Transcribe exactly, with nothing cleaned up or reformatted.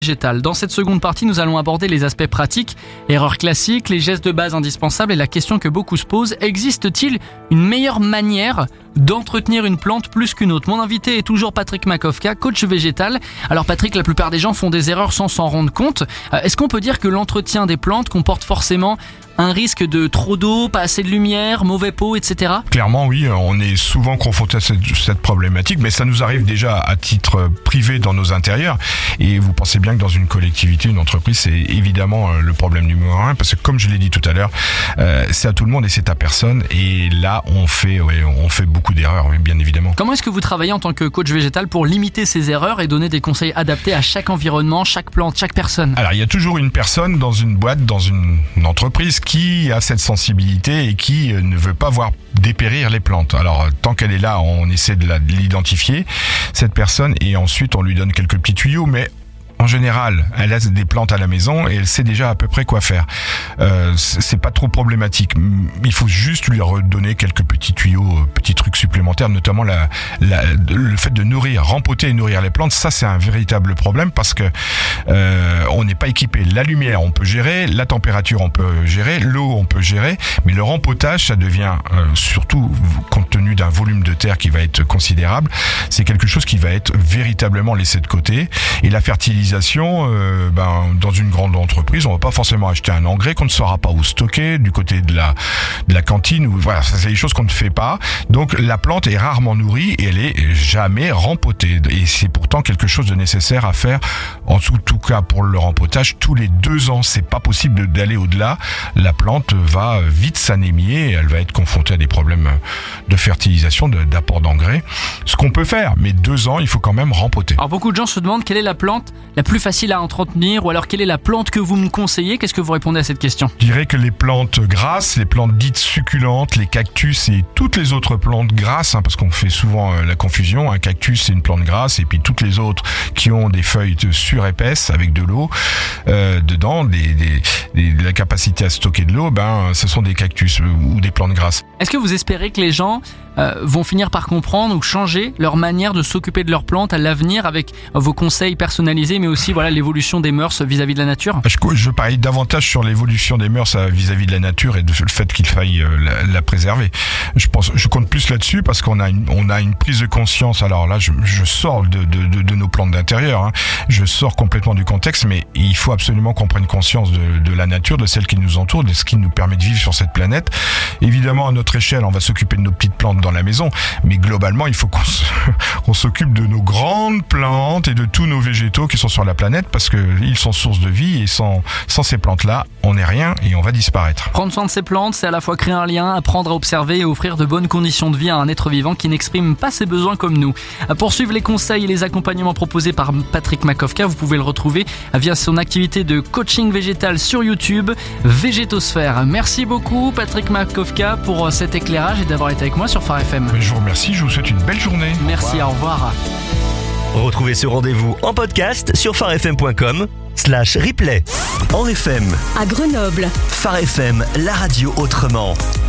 Végétal. Dans cette seconde partie, nous allons aborder les aspects pratiques, erreurs classiques, les gestes de base indispensables et la question que beaucoup se posent, existe-t-il une meilleure manière d'entretenir une plante plus qu'une autre? Mon invité est toujours Patrick Makowka, coach végétal. Alors Patrick, la plupart des gens font des erreurs sans s'en rendre compte. Est-ce qu'on peut dire que l'entretien des plantes comporte forcément un risque de trop d'eau, pas assez de lumière, mauvais pot, et cetera? Clairement, oui, on est souvent confronté à cette, cette problématique, mais ça nous arrive déjà à titre privé dans nos intérieurs. Et vous pensez bien que dans une collectivité, une entreprise, c'est évidemment le problème numéro un, parce que comme je l'ai dit tout à l'heure, euh, c'est à tout le monde et c'est à personne. Et là, on fait, ouais, on fait beaucoup d'erreurs, oui, bien évidemment. Comment est-ce que vous travaillez en tant que coach végétal pour limiter ces erreurs et donner des conseils adaptés à chaque environnement, chaque plante, chaque personne? Alors, il y a toujours une personne dans une boîte, dans une, une entreprise qui a cette sensibilité et qui ne veut pas voir dépérir les plantes. Alors, tant qu'elle est là, on essaie de, la, de l'identifier, cette personne, et ensuite on lui donne quelques petits tuyaux, mais en général, elle a des plantes à la maison et elle sait déjà à peu près quoi faire. Euh, c'est pas trop problématique. Il faut juste lui redonner quelques petits tuyaux, petits trucs supplémentaires, notamment la, la, le fait de nourrir, rempoter et nourrir les plantes. Ça, c'est un véritable problème parce que euh, on n'est pas équipé. La lumière, on peut gérer, la température, on peut gérer, l'eau, on peut gérer, mais le rempotage, ça devient euh, surtout compte tenu d'un volume de terre qui va être considérable. C'est quelque chose qui va être véritablement laissé de côté. Et la fertilisation, Euh, ben, dans une grande entreprise, on va pas forcément acheter un engrais qu'on ne saura pas où stocker, du côté de la, de la cantine, ou voilà, ça c'est des choses qu'on ne fait pas. Donc la plante est rarement nourrie et elle est jamais rempotée. Et c'est pourtant quelque chose de nécessaire à faire, en tout, tout cas pour le rempotage, tous les deux ans. C'est pas possible d'aller au-delà. La plante va vite s'anémier, elle va être confrontée à des problèmes de fertilisation, de, d'apport d'engrais. Ce qu'on peut faire, mais deux ans, il faut quand même rempoter. Alors beaucoup de gens se demandent quelle est la plante la plus facile à entretenir, ou alors quelle est la plante que vous me conseillez? Qu'est-ce que vous répondez à cette question? Je dirais que les plantes grasses, les plantes dites succulentes, les cactus et toutes les autres plantes grasses, hein, parce qu'on fait souvent euh, la confusion, un cactus c'est une plante grasse et puis toutes les autres qui ont des feuilles surépaisses avec de l'eau euh, dedans, des, des, des, la capacité à stocker de l'eau, ben ce sont des cactus euh, ou des plantes grasses. Est-ce que vous espérez que les gens euh, vont finir par comprendre ou changer leur manière de s'occuper de leurs plantes à l'avenir avec euh, vos conseils personnalisés, mais aussi voilà l'évolution des mœurs vis-à-vis de la nature? Je, je parie davantage sur l'évolution des mœurs vis-à-vis de la nature et de, le fait qu'il faille la, la préserver. Je pense, je compte plus là-dessus parce qu'on a une, on a une prise de conscience. Alors là, je, je sors de, de, de, de nos plantes d'intérieur, hein. Je sors complètement du contexte, mais il faut absolument qu'on prenne conscience de, de la nature, de celle qui nous entoure, de ce qui nous permet de vivre sur cette planète. Évidemment, à notre échelle, on va s'occuper de nos petites plantes dans la maison, mais globalement, il faut qu'on, se, qu'on s'occupe de nos grandes plantes et de tous nos végétaux qui sont sur la planète parce qu'ils sont source de vie et sans, sans ces plantes-là, on n'est rien et on va disparaître. Prendre soin de ces plantes, c'est à la fois créer un lien, apprendre à observer et offrir de bonnes conditions de vie à un être vivant qui n'exprime pas ses besoins comme nous. Pour suivre les conseils et les accompagnements proposés par Patrick Makowka, vous pouvez le retrouver via son activité de coaching végétal sur YouTube, Végétosphère. Merci beaucoup Patrick Makowka pour cet éclairage et d'avoir été avec moi sur Phare F M. Je vous remercie, je vous souhaite une belle journée. Merci, au revoir. Retrouvez ce rendez-vous en podcast sur pharefm point com slash replay. En F M. À Grenoble. Phare F M, la radio autrement.